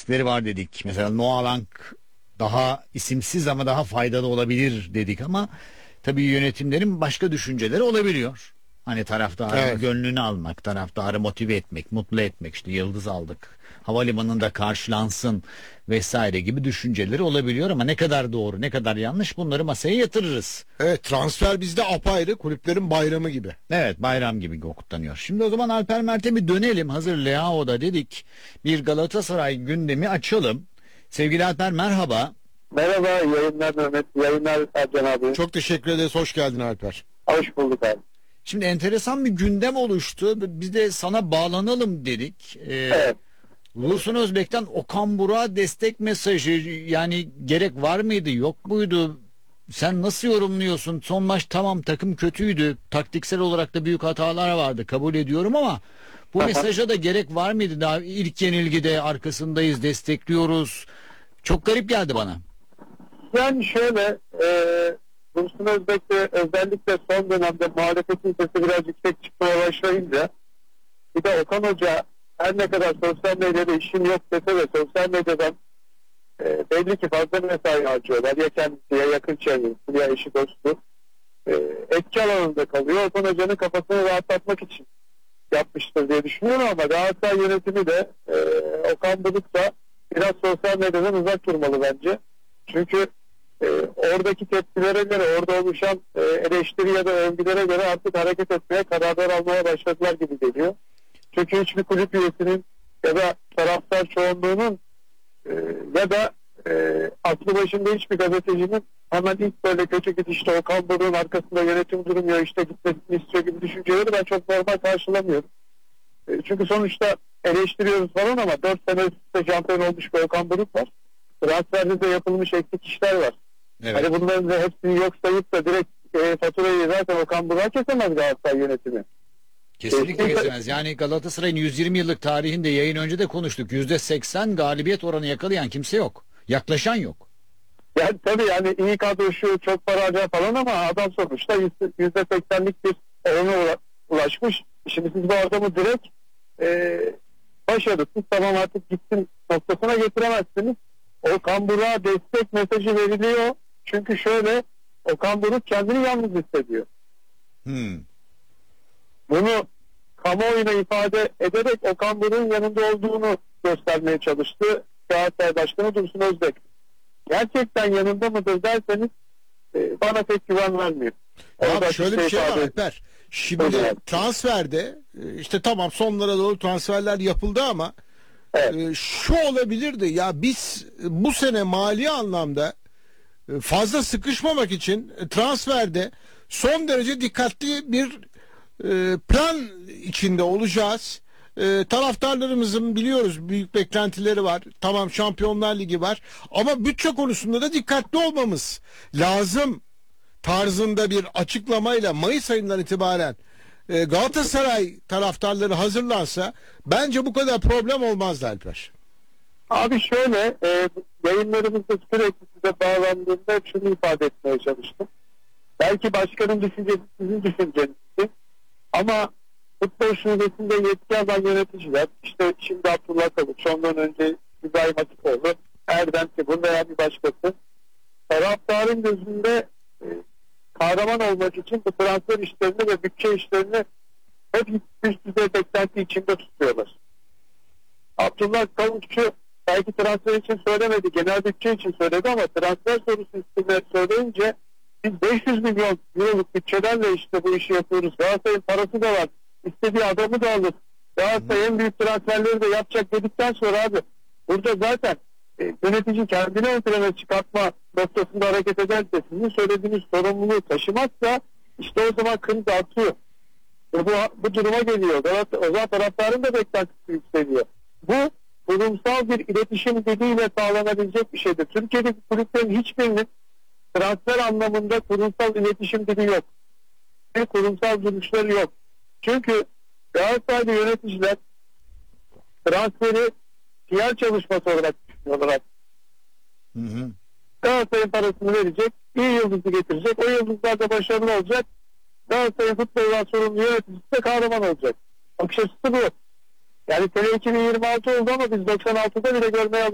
eksikleri var dedik. Mesela Noah Lang daha isimsiz ama daha faydalı olabilir dedik ama tabii yönetimlerin başka düşünceleri olabiliyor. Hani taraftarın Evet. gönlünü almak, taraftarı motive etmek, mutlu etmek, işte yıldız aldık, havalimanında karşılansın vesaire gibi düşünceleri olabiliyor ama ne kadar doğru, ne kadar yanlış bunları masaya yatırırız. Evet, transfer bizde apayrı, kulüplerin bayramı gibi. Evet, bayram gibi kutlanıyor. Şimdi o zaman Alper Mert'e bir dönelim. Hazır Leao'da dedik. Bir Galatasaray gündemi açalım. Sevgili Alper merhaba. Merhaba, yayınlar Mehmet, yayınlar Ercan abi. Çok teşekkür ederiz. Hoş geldin Alper. Hoş bulduk abi. Şimdi enteresan bir gündem oluştu. Biz de sana bağlanalım dedik. Evet. Dursun Özbek'ten Okan Burak'a destek mesajı, yani gerek var mıydı yok muydu? Sen nasıl yorumluyorsun? Son maç tamam, takım kötüydü. Taktiksel olarak da büyük hatalar vardı, kabul ediyorum ama bu mesaja da gerek var mıydı? Daha ilk yenilgide arkasındayız, destekliyoruz. Çok garip geldi bana. Yani şöyle, Dursun Özbek'te özellikle son dönemde muhalefetin sesi biraz yüksek çıkmaya başlayınca, bir de Okan Hoca her ne kadar sosyal medyada işim yok dese de sosyal medyadan belli ki fazla mesai harcıyorlar. Ya kendisi ya yakın çevresi ya eşi dostu. Etki alanında kalıyor. Okan Hoca'nın kafasını rahatlatmak için yapmıştır diye düşünüyorum ama Galatasaray yönetimi de Okan Buruk da biraz sosyal medyadan uzak durmalı bence. Çünkü oradaki tepkilere göre, orada oluşan eleştiri ya da övgülere göre artık hareket etmeye, kararlar almaya başladılar gibi geliyor. Çünkü hiçbir kulüp üyesinin ya da taraftar çoğunluğunun ya da aklı başında hiçbir gazetecinin hemen ilk böyle kötü gidişte Okan Buruk'un arkasında yönetim durmuyor, işte gitmesini istiyor gibi düşünceleri ben çok normal karşılamıyorum. Çünkü sonuçta eleştiriyoruz falan ama 4 sene üstte şampiyon olmuş bir Okan Buruk var. Transferde de yapılmış eksik işler var. Evet. Hani bunların da hepsini yok sayıp da direkt faturayı zaten Okan Buruk'a kesemez Galatasaray yönetimi. Kesinlikle kesemez. Yani Galatasaray'ın 120 yıllık tarihinde yayın önce de konuştuk. %80 galibiyet oranı yakalayan kimse yok. Yaklaşan yok. Yani tabii yani iyi kadro şu çok para harcar falan ama adam sonuçta %80'lik bir orana ulaşmış. Şimdi siz bu adamı direkt başarısız tamam artık gitsin noktasına getiremezsiniz. Okan Buruk'a destek mesajı veriliyor. Çünkü şöyle, Okan Buruk kendini yalnız hissediyor. Bunu kamuoyuna ifade ederek Okan Buruk'un yanında olduğunu göstermeye çalıştı Galatasaray Başkanı Dursun Özbek. Gerçekten yanında mıdır derseniz bana pek güven vermiyor. Abi şöyle bir şey var ifade- Alper. Şimdi Evet. transferde işte tamam sonlara doğru transferler yapıldı ama Evet. şu olabilirdi ya, biz bu sene mali anlamda fazla sıkışmamak için transferde son derece dikkatli bir plan içinde olacağız. Taraftarlarımızın biliyoruz büyük beklentileri var. Tamam, Şampiyonlar Ligi var ama bütçe konusunda da dikkatli olmamız lazım tarzında bir açıklamayla Mayıs ayından itibaren Galatasaray taraftarları hazırlansa bence bu kadar problem olmazdı Alper. Abi şöyle, yayınlarımızda sürekli size bağlandığımda hep şunu ifade etmeye çalıştım. Belki başkanın düşüncesi sizin düşünceniz ama futbol şubesinde yetki alan yöneticiler, işte şimdi Abdullah Kavuç, ondan önce İbrahim Hatipoğlu, Erdem Tibur veya bir başkası, taraftarın gözünde kahraman olmak için bu transfer işlerini ve bütçe işlerini hep üst düzey beklenti içinde tutuyorlar. Abdullah Kavukçu belki transfer için söylemedi, genel bütçe için söyledi ama transfer sorusu üstüne söyleyince biz 500 milyon euroluk bütçelerle işte bu işi yapıyoruz. Galatasaray'ın parası da var. İstediği adamı da alır. Galatasaray en büyük transferleri de yapacak dedikten sonra abi burada zaten yönetici kendini ön plana çıkartma noktasında hareket ederse, sizin söylediğiniz sorumluluğu taşımazsa işte o zaman kriz artıyor. Ve bu duruma geliyor. O zaman taraftarın da beklentisi yükseliyor. Bu kurumsal bir iletişim diliyle sağlanabilecek bir şeydir. Türkiye'deki kulüplerin hiçbirinin transfer anlamında kurumsal iletişim dili yok. Ve kurumsal duruşları yok. Çünkü Galatasaray'da yöneticiler transferi PR çalışması olarak düşünüyorlar. Galatasaray'ın parasını verecek, iyi yıldızı getirecek, o yıldızlar da başarılı olacak. Galatasaray'ın futboldan sorumlu yöneticisi de kahraman olacak. Bakış açısı bu. Yani sene 2026 oldu ama biz 96'da bile görmeye